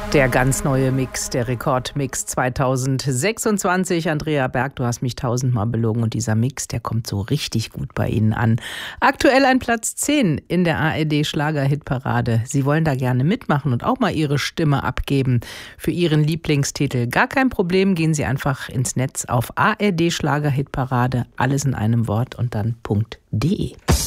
Der ganz neue Mix, der Rekordmix 2026. Andrea Berg, du hast mich 1000-mal belogen und dieser Mix, der kommt so richtig gut bei Ihnen an. Aktuell ein Platz 10 in der ARD-Schlager-Hitparade. Sie wollen da gerne mitmachen und auch mal Ihre Stimme abgeben für Ihren Lieblingstitel. Gar kein Problem, gehen Sie einfach ins Netz auf ARD-Schlager-Hitparade, alles in einem Wort und dann .de.